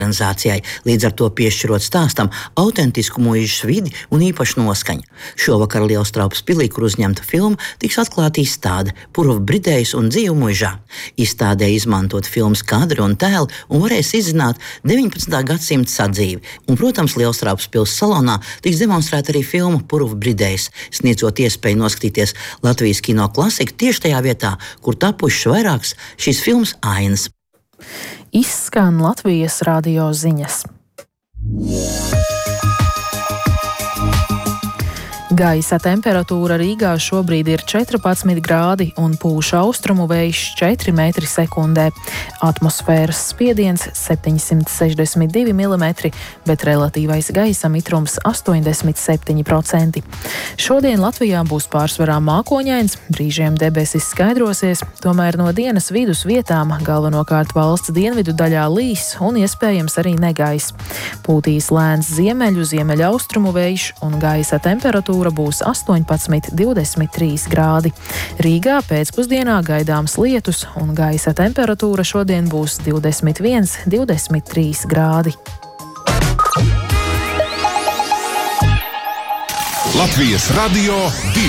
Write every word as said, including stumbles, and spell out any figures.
organizācijai, līdz ar to piešķirot stāstam autentisku mūžas vidi un īpašu noskaņu. Šovakar Lielstraupes pilī, kur uzņemta filma, tiks atklāta izstāde Purva Bridējs un dzīve mūžā. Izstādē izmantot filmas kadri un tēli un varēs izzināt deviņpadsmitā gadsimta sadzīvi. Un, protams, Lielstraupes pils salonā tiks demonstrēta arī filma Purva Bridējs, sniedzot iespēju noskatīties Latvijas kino klasiku tieši tajā vietā, kur tapušas vairākas šīs filmas ainas. Izskan Latvijas radio ziņas. Gaisa temperatūra Rīgā šobrīd ir četrpadsmit grādi un pūš austrumu vējš četri metri sekundē. Atmosfēras spiediens septiņsimt sešdesmit divi milimetri, bet relatīvais gaisa mitrums astoņdesmit septiņi procenti. Šodien Latvijā būs pārsvarā mākoņains, brīžiem debesis skaidrosies, tomēr no dienas vidus vietām galvenokārt valsts dienvidu daļā līs un iespējams arī negaiss. Pūtīs lēns ziemeļu, ziemeļaustrumu vējš un gaisa temperatūra būs astoņpadsmit divdesmit trīs grādi. Rīgā pēcpusdienā gaidāms lietus un gaisa temperatūra šodien būs divdesmit viens divdesmit trīs grādi. Latvijas radio divi.